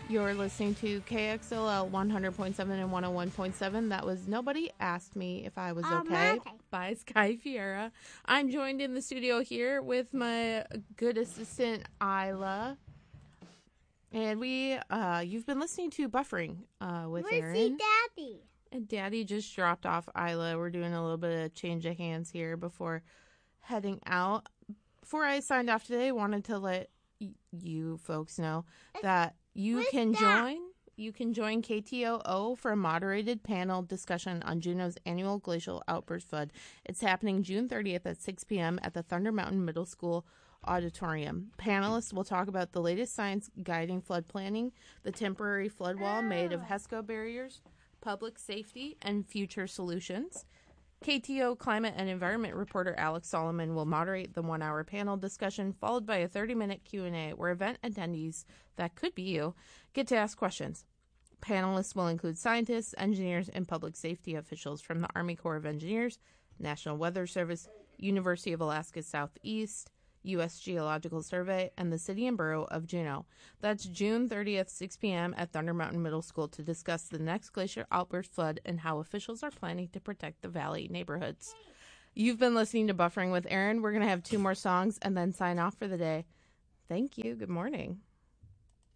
You're listening to KXLL 100.7 and 101.7. That was Nobody Asked Me If I Was Okay by Sky Fiera. I'm joined in the studio here with my good assistant, Isla. And you've been listening to Buffering with Aaron. Where's Daddy? And Daddy just dropped off Isla. We're doing a little bit of change of hands here before heading out. Before I signed off today, I wanted to let you folks know that you can join KTOO for a moderated panel discussion on Juneau's annual glacial outburst flood. It's happening June 30th at 6 p.m. at the Thunder Mountain Middle School auditorium. Panelists will talk about the latest science guiding flood planning, the temporary flood wall made of HESCO barriers, public safety, and future solutions. KTO climate and environment reporter Alex Solomon will moderate the 1-hour panel discussion, followed by a 30-minute Q&A where event attendees, that could be you, get to ask questions. Panelists will include scientists, engineers, and public safety officials from the Army Corps of Engineers, National Weather Service, University of Alaska Southeast, U.S. Geological Survey, and the City and Borough of Juneau. That's June 30th, 6 p.m. at Thunder Mountain Middle School to discuss the next glacier outburst flood and how officials are planning to protect the valley neighborhoods. You've been listening to Buffering with Aaron. We're going to have 2 more songs and then sign off for the day. Thank you. Good morning.